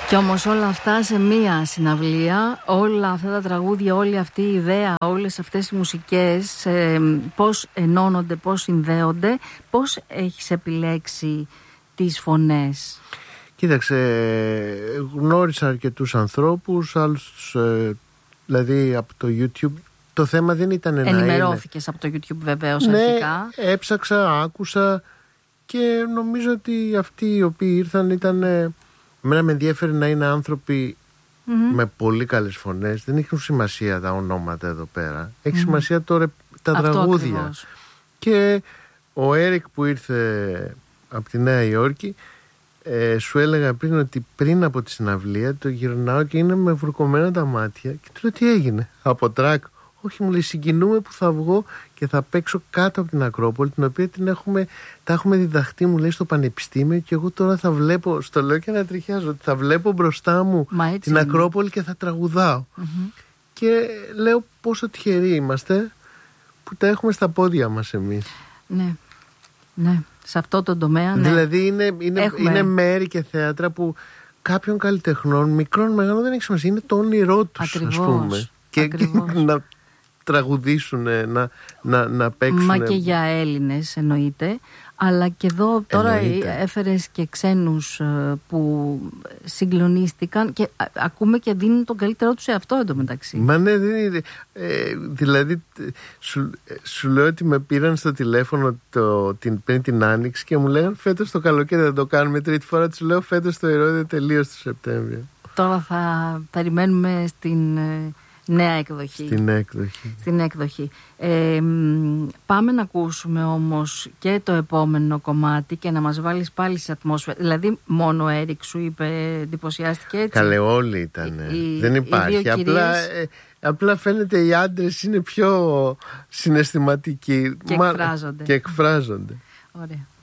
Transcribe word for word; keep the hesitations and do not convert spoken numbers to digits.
Κι όμως όλα αυτά σε μία συναυλία, όλα αυτά τα τραγούδια, όλη αυτή η ιδέα, όλες αυτές οι μουσικές, ε, πώς ενώνονται, πώς συνδέονται, πώς έχεις επιλέξει τις φωνές? Κοίταξε, γνώρισα αρκετούς ανθρώπους, άλλους, ε, δηλαδή από το YouTube. Το θέμα δεν ήταν να είναι... Ενημερώθηκες από το YouTube βεβαίως, ναι, αρχικά. Έψαξα, άκουσα και νομίζω ότι αυτοί οι οποίοι ήρθαν ήταν... Εμένα με ενδιαφέρει να είναι άνθρωποι mm-hmm. με πολύ καλές φωνές. Δεν έχουν σημασία τα ονόματα εδώ πέρα. Έχει mm-hmm. σημασία τώρα τα αυτό τραγούδια. Ακριβώς. Και ο Έρικ που ήρθε από τη Νέα Υόρκη, ε, σου έλεγα πριν ότι πριν από τη συναυλία το γυρνάω και είναι με βουρκωμένα τα μάτια και του λέω τι έγινε από τρακ? Όχι, μου λέει, συγκινούμε που θα βγω και θα παίξω κάτω από την Ακρόπολη, την οποία την έχουμε, τα έχουμε διδαχτεί, μου λέει, στο πανεπιστήμιο, και εγώ τώρα θα βλέπω, στο λέω και να τριχιάζω, ότι θα βλέπω μπροστά μου την είναι. Ακρόπολη και θα τραγουδάω. Mm-hmm. Και λέω πόσο τυχεροί είμαστε που τα έχουμε στα πόδια μας εμείς. Ναι, ναι, σε αυτό το τομέα, ναι. Δηλαδή είναι, είναι, είναι μέρη και θέατρα που κάποιων καλλιτεχνών, μικρών, μεγάλων, δεν έχει σημασία, είναι το όνειρό τους, ας πούμε. Και να τραγουδήσουν, να, να, να παίξουν. Μα και για Έλληνες εννοείται. Αλλά και εδώ τώρα εννοείται. Έφερες και ξένους που συγκλονίστηκαν και ακούμε και δίνουν τον καλύτερό τους σε αυτό εντωμεταξύ. Μα ναι, δεν είναι. Ε, δηλαδή σου, σου λέω ότι με πήραν στο τηλέφωνο το, την, πριν την Άνοιξη και μου λέγανε φέτος το καλοκαίρι θα το κάνουμε τρίτη φορά. Τους λέω φέτος το Ηρώδειο τελείως το Σεπτέμβριο. Τώρα θα περιμένουμε στην νέα εκδοχή. Στην έκδοχη. Στην έκδοχη. Ε, πάμε να ακούσουμε όμως και το επόμενο κομμάτι και να μας βάλεις πάλι σε ατμόσφαιρα. Δηλαδή μόνο ο Έρικ σου είπε, εντυπωσιάστηκε έτσι? Καλέ, όλοι ήταν. Δεν υπάρχει. Απλά, ε, απλά φαίνεται οι άντρες είναι πιο συναισθηματικοί και εκφράζονται. Και εκφράζονται. Ωραία.